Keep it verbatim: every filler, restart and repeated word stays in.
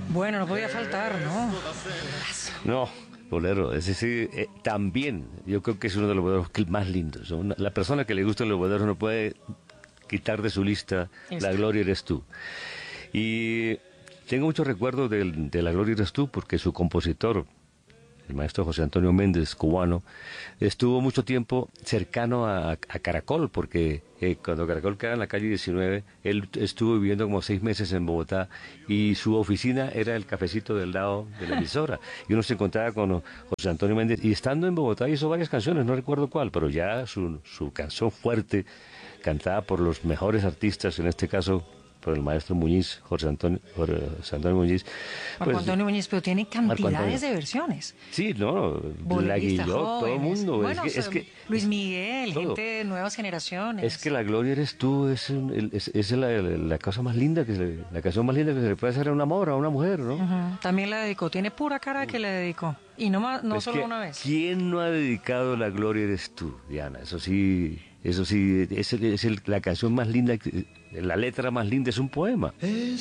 Bueno, no podía faltar, ¿no? No, bolero, ese sí, eh, también, yo creo que es uno de los boleros que- más lindos. Una- la persona que le gustan los boleros no puede quitar de su lista La Esta. Gloria eres tú. Y tengo muchos recuerdos del- de La Gloria eres tú porque su compositor, el maestro José Antonio Méndez, cubano, estuvo mucho tiempo cercano a, a Caracol, porque eh, cuando Caracol quedaba en la calle diecinueve, él estuvo viviendo como seis meses en Bogotá y su oficina era el cafecito del lado de la emisora. Y uno se encontraba con José Antonio Méndez y estando en Bogotá hizo varias canciones, no recuerdo cuál, pero ya su, su canción fuerte, cantada por los mejores artistas, en este caso por el maestro Muñiz, José Antonio, José Antonio Muñiz, Marco pues Antonio Muñiz, pero tiene Marco Antonio. cantidades de versiones. Sí, no, la Boleristas Guillot, todo el jóvenes. mundo. Es Bueno, que, so- es que Luis Miguel, todo. gente de nuevas generaciones. Es que la gloria eres tú, es, un- el- es, es la, la- la cosa más linda que se le- la canción más linda que se le puede hacer a un amor, a una mujer, ¿no? Ujú, también la dedicó. Tiene pura cara que la dedicó. Y no, ma- no Pues solo que, una vez. ¿quién no ha dedicado la gloria eres tú, Diana? Eso sí, eso sí, es, el- es el- la canción más linda, que- la letra más linda es un poema.